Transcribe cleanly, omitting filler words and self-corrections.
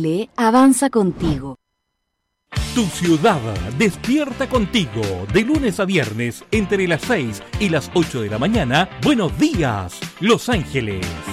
Chile avanza contigo. Tu ciudad despierta contigo de lunes a viernes entre las 6 y las 8 de la mañana. Buenos días, Los Ángeles.